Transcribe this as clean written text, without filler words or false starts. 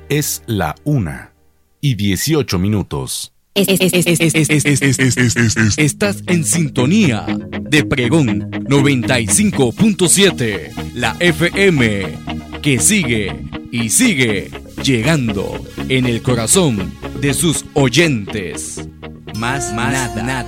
Es la 1:18. Estás en sintonía de Pregón 95.7, la FM, que sigue y sigue llegando en el corazón de sus oyentes. Más nada.